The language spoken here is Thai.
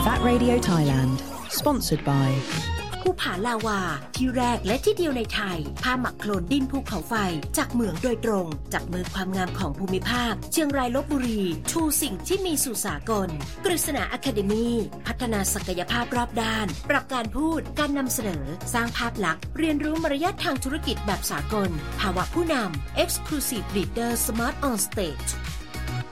VAT Radio Thailand Sponsored by ภูผาลาวาที่แรกและที่เดียวในไทยผ้าหมักโคลนดินภูเขาไฟจากเหมืองโดยตรงจากมือความงามของภูมิภาคเชียงรายลพบุรีชูสิ่งที่มีสู่สากลกฤษณาอะคาเดมีพัฒนาศักยภาพรอบด้านปรับการพูดการนำเสนอสร้างภาพลักษณ์เรียนรู้มารยาททางธุรกิจแบบสากลภาวะผู้นำ Exclusive Leader Smart on Stage